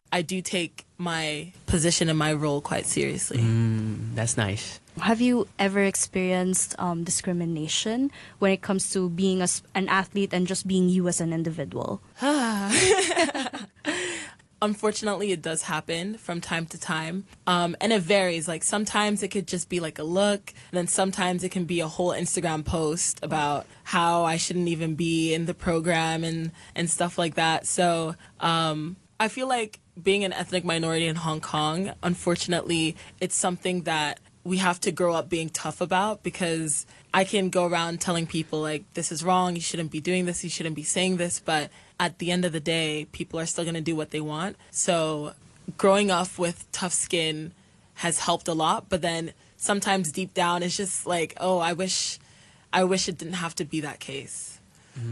I do take my position and my role quite seriously. That's nice. Have you ever experienced discrimination when it comes to being an athlete and just being you as an individual? Unfortunately, it does happen from time to time. And it varies. Like sometimes it could just be like a look. And then sometimes it can be a whole Instagram post about how I shouldn't even be in the program and stuff like that. So I feel like being an ethnic minority in Hong Kong, unfortunately, it's something that we have to grow up being tough about, because I can go around telling people like, this is wrong, you shouldn't be doing this, you shouldn't be saying this, but at the end of the day, people are still going to do what they want. So growing up with tough skin has helped a lot, but then sometimes deep down it's just like, oh, I wish it didn't have to be that case.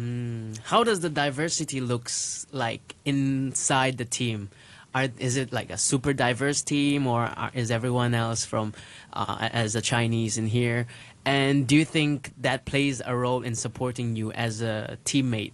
How does the diversity looks like inside the team? Is it like a super diverse team, or is everyone else from as a Chinese in here? And do you think that plays a role in supporting you as a teammate?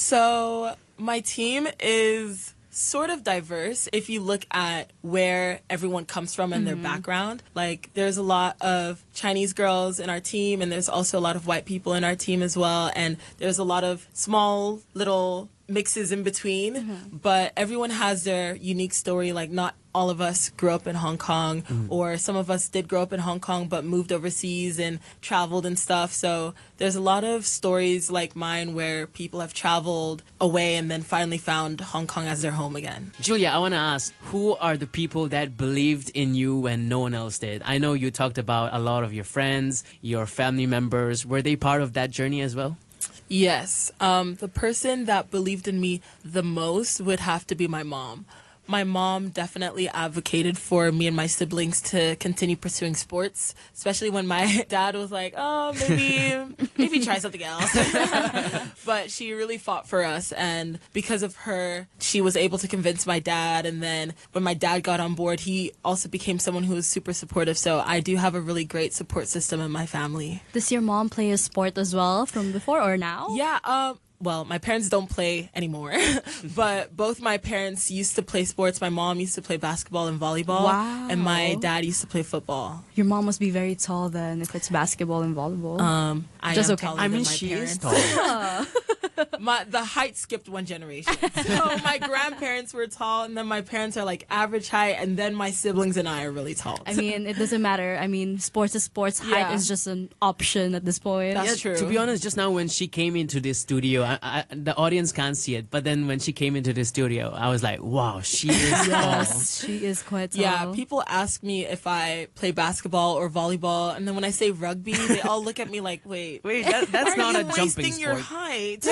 So my team is sort of diverse if you look at where everyone comes from and their background. Like there's a lot of Chinese girls in our team, and there's also a lot of white people in our team as well, and there's a lot of small little mixes in between, but everyone has their unique story. Like not all of us grew up in Hong Kong, or some of us did grow up in Hong Kong but moved overseas and traveled and stuff. So there's a lot of stories like mine where people have traveled away and then finally found Hong Kong as their home again. Julia, I want to ask, who are the people that believed in you when no one else did? I know you talked about a lot of your friends, your family members. Were they part of that journey as well? Yes. The person that believed in me the most would have to be my mom. My mom definitely advocated for me and my siblings to continue pursuing sports, especially when my dad was like, oh, maybe try something else. But she really fought for us, and because of her, she was able to convince my dad, and then when my dad got on board, he also became someone who was super supportive. So I do have a really great support system in my family. Does your mom play a sport as well from before or now? Yeah, well, my parents don't play anymore, but both my parents used to play sports. My mom used to play basketball and volleyball, Wow. and my dad used to play football. Your mom must be very tall then if it's basketball and volleyball. I Just am okay. taller I than mean, my she is parents. tall. The height skipped one generation. So my grandparents were tall, and then my parents are like average height, and then my siblings and I are really tall. I mean, it doesn't matter. I mean, sports is sports. Height Yeah. is just an option at this point. That's true. To be honest, just now when she came into this studio, the audience can't see it, but then when she came into the studio, I was like, wow, she is tall. Yes, she is quite tall. Yeah, people ask me if I play basketball or volleyball, and then when I say rugby, they all look at me like, wait, That's are not you a jumping wasting your sport. height?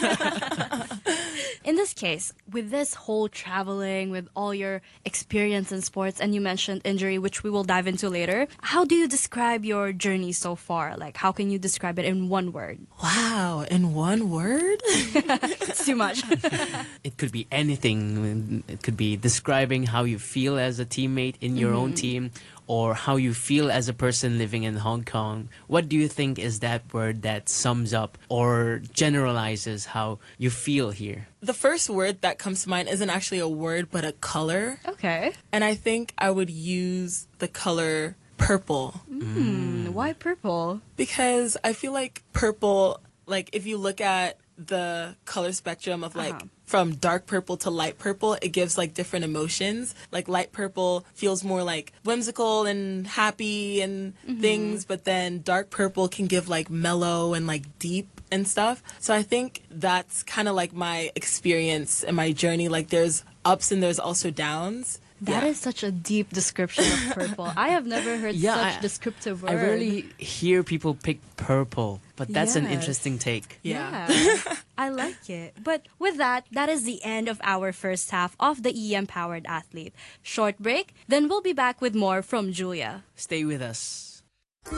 In this case, with this whole traveling, with all your experience in sports, and you mentioned injury, which we will dive into later, how do you describe your journey so far? Like, how can you describe it in one word? Wow, in one word? It's too much. It could be anything. It could be describing how you feel as a teammate in your own team, or how you feel as a person living in Hong Kong. What do you think is that word that sums up or generalizes how you feel here? The first word that comes to mind isn't actually a word, but a color. Okay. And I think I would use the color purple. Why purple? Because I feel like purple, like if you look at the color spectrum of like from dark purple to light purple, it gives like different emotions. Like light purple feels more like whimsical and happy and things, but then dark purple can give like mellow and like deep and stuff. So I think that's kind of like my experience and my journey. Like there's ups and there's also downs. That is such a deep description of purple. I have never heard such descriptive word. I rarely hear people pick purple, but that's an Yes. interesting take. Yeah. I like it. But with that, that is the end of our first half of the EM Powered Athlete. Short break, then we'll be back with more from Julia. Stay with us.